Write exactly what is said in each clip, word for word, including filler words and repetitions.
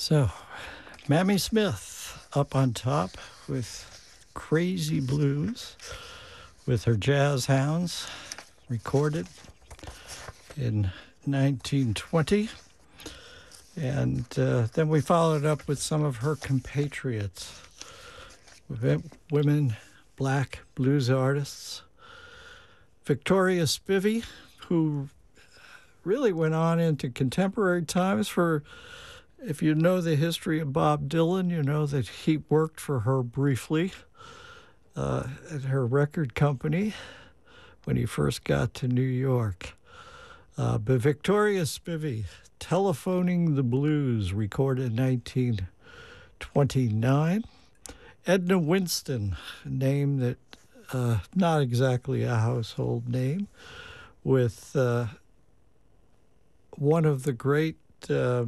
So, Mammy Smith up on top with Crazy Blues with her Jazz Hounds, recorded in nineteen twenty. And uh, then we followed up with some of her compatriots, women, black blues artists. Victoria Spivey, who really went on into contemporary times for, if you know the history of Bob Dylan, you know that he worked for her briefly uh, at her record company when he first got to New York. Uh, but Victoria Spivey, Telephoning the Blues, recorded in nineteen twenty-nine. Edna Winston, a name that uh, not exactly a household name, with uh, one of the great uh,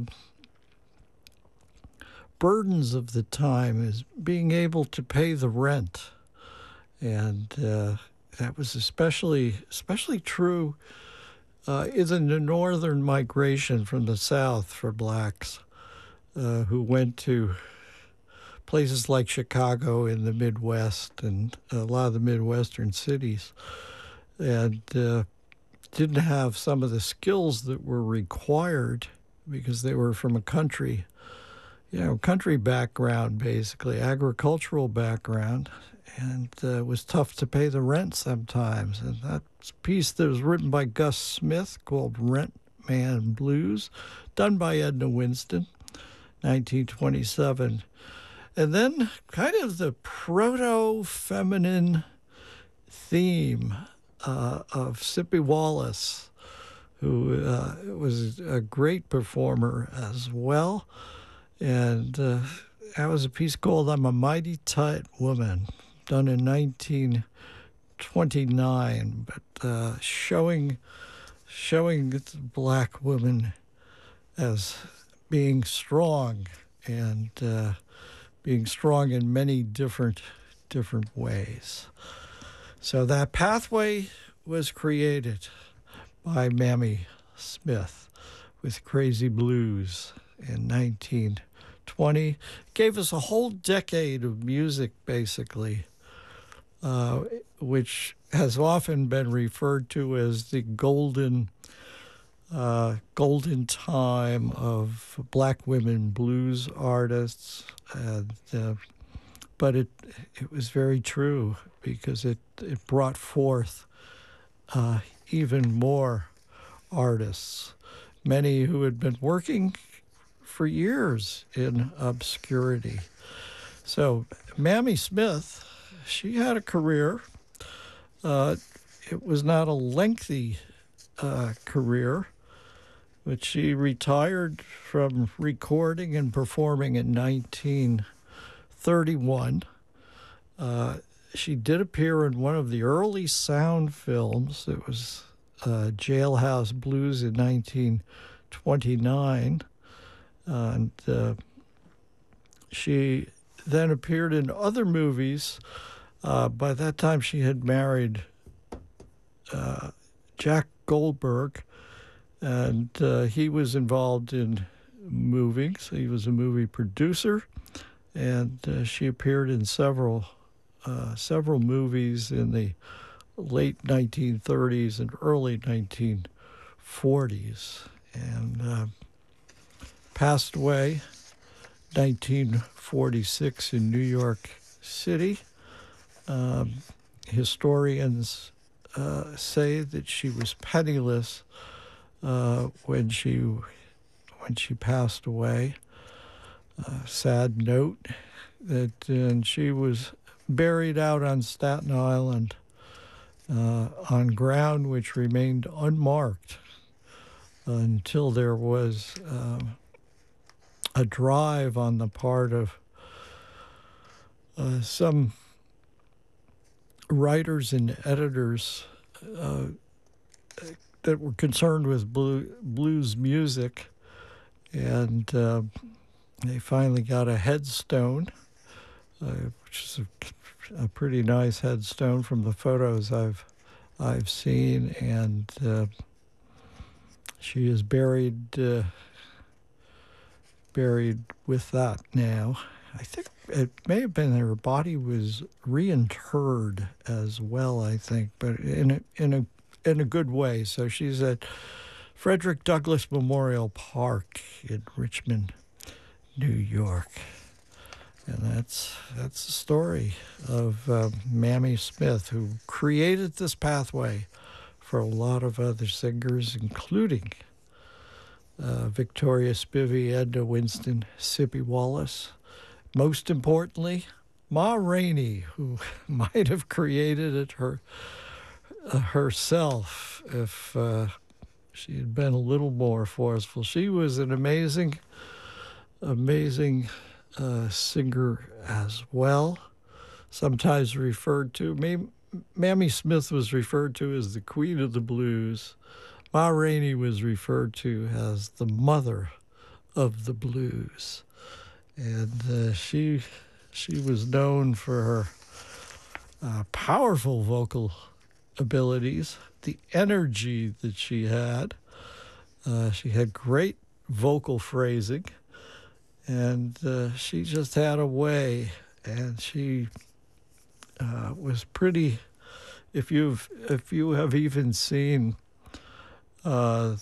burdens of the time is being able to pay the rent. And uh, that was especially especially true uh, in the northern migration from the South for blacks uh, who went to places like Chicago in the Midwest and a lot of the Midwestern cities, and uh, didn't have some of the skills that were required because they were from a country, you know, country background, basically, agricultural background, and uh, it was tough to pay the rent sometimes. And that's a piece that was written by Gus Smith called Rent Man Blues, done by Edna Winston, nineteen twenty-seven. And then kind of the proto-feminine theme uh, of Sippy Wallace, who uh, was a great performer as well. And uh, that was a piece called I'm a Mighty Tight Woman, done in nineteen twenty-nine, but uh, showing, showing the black woman as being strong and uh, being strong in many different different ways. So that pathway was created by Mammy Smith with Crazy Blues in nineteen twenty. Gave us a whole decade of music, basically, uh, which has often been referred to as the golden Uh, golden time of black women blues artists, and, uh, but it it was very true because it, it brought forth uh, even more artists, many who had been working for years in obscurity. So Mammy Smith, she had a career. Uh, it was not a lengthy uh, career, but she retired from recording and performing in nineteen thirty-one. Uh, she did appear in one of the early sound films. It was uh, Jailhouse Blues in nineteen twenty-nine. Uh, and uh, she then appeared in other movies. Uh, by that time, she had married uh, Jack Goldberg, and uh, he was involved in movies. He was a movie producer, and uh, she appeared in several uh, several movies in the late nineteen thirties and early nineteen forties, and uh, passed away nineteen forty-six in New York City. Um, historians uh, say that she was penniless Uh, when she when she passed away. Uh, sad note that uh, and she was buried out on Staten Island uh, on ground which remained unmarked until there was uh, a drive on the part of uh, some writers and editors uh, that were concerned with blue, blues music, and uh, they finally got a headstone, uh, which is a, a pretty nice headstone from the photos I've I've seen, and uh, she is buried uh, buried with that now. I think it may have been her body was reinterred as well, I think, but in a, in a in a good way. So she's at Frederick Douglass Memorial Park in Richmond, New York. And that's that's the story of uh, Mamie Smith, who created this pathway for a lot of other singers, including uh, Victoria Spivey, Edna Winston, Sippy Wallace. Most importantly, Ma Rainey, who might have created it her uh, herself if uh, she had been a little more forceful. She was an amazing, amazing uh, singer as well. Sometimes referred to, Mam- Mamie Smith was referred to as the Queen of the Blues. Ma Rainey was referred to as the Mother of the Blues. And uh, she she was known for her uh, powerful vocal abilities, the energy that she had. Uh, she had great vocal phrasing, and uh, she just had a way. And she uh, was pretty. If you've if you have even seen uh,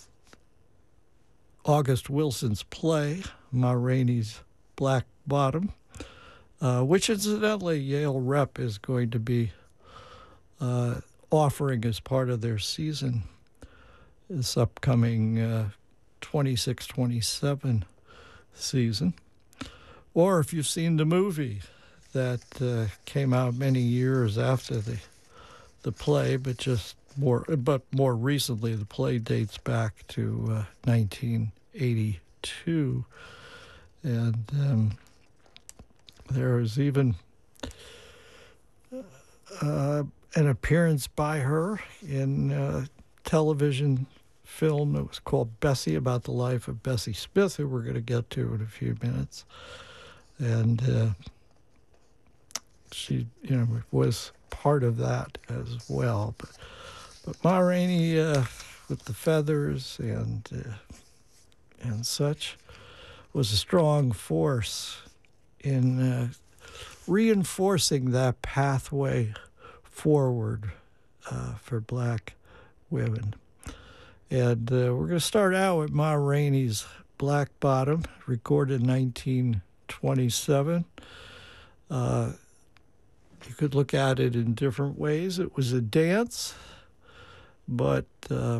August Wilson's play, Ma Rainey's Black Bottom, uh, which incidentally Yale Rep is going to be uh, offering as part of their season this upcoming uh, twenty-six twenty-seven season. Or if you've seen the movie that uh, came out many years after the the play, but just more but more recently, the play dates back to uh, nineteen eighty-two. And um, there was even uh, an appearance by her in a television film that was called Bessie, about the life of Bessie Smith, who we're going to get to in a few minutes. And uh, she, you know, was part of that as well. But, but Ma Rainey, uh, with the feathers and uh, and such, was a strong force in uh, reinforcing that pathway forward uh, for black women. And uh, we're going to start out with Ma Rainey's Black Bottom, recorded in nineteen twenty-seven. Uh, you could look at it in different ways. It was a dance, but uh,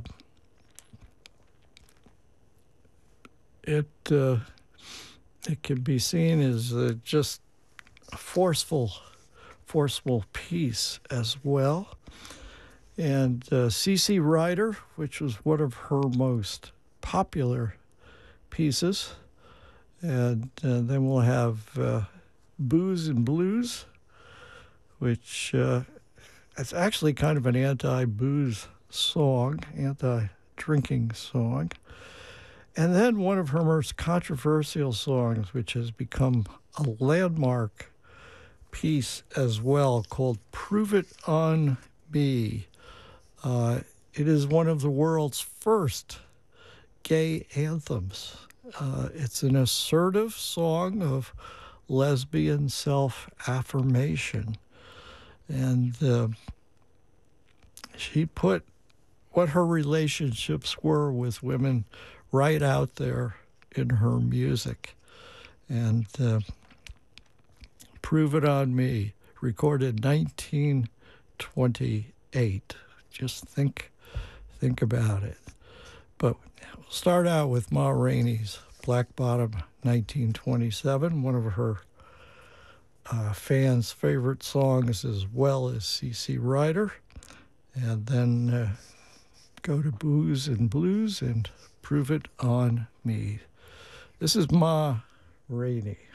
it... Uh, It can be seen as uh, just a forceful, forceful piece as well. And uh, C C Rider, which was one of her most popular pieces. And uh, then we'll have uh, Booze and Blues, which uh, it's actually kind of an anti-booze song, anti-drinking song. And then one of her most controversial songs, which has become a landmark piece as well, called Prove It On Me. Uh, it is one of the world's first gay anthems. Uh, it's an assertive song of lesbian self-affirmation. And uh, she put what her relationships were with women right out there in her music. And uh, Prove It On Me, recorded nineteen twenty-eight. Just think, think about it. But we'll start out with Ma Rainey's Black Bottom, nineteen twenty-seven, one of her uh, fans' favorite songs, as well as C C Rider. And then uh, go to Booze and Blues and Prove It On Me. This is Ma Rainey.